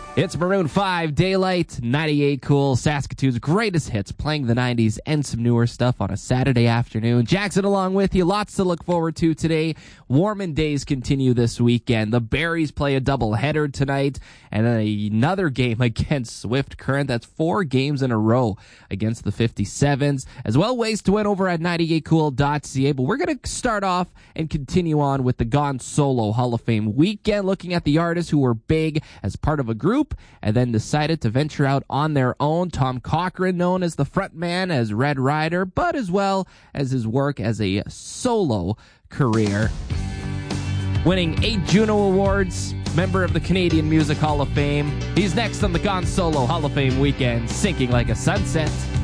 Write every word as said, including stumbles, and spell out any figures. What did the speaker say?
It's Maroon five, Daylight, ninety-eight Cool, Saskatoon's greatest hits, playing the nineties and some newer stuff on a Saturday afternoon. Jackson along with you, lots to look forward to today. Warming days continue this weekend. The Berries play a doubleheader tonight, and then another game against Swift Current. That's four games in a row against the fifty-sevens. As well, ways to win over at ninety-eight cool dot c a. But we're going to start off and continue on with the Gone Solo Hall of Fame weekend, looking at the artists who were big as part of a group and then decided to venture out on their own. Tom Cochrane, known as the frontman as Red Rider, but as well as his work as a solo career. Winning eight Juno Awards, member of the Canadian Music Hall of Fame. He's next on the Gone Solo Hall of Fame weekend, sinking like a sunset.